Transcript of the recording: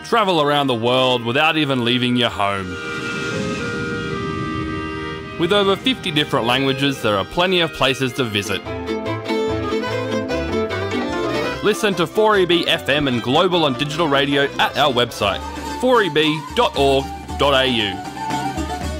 Travel around the world without even leaving your home. With over 50 different languages, there are plenty of places to visit. Listen to 4EB FM and global and digital radio at our website, 4eb.org.au.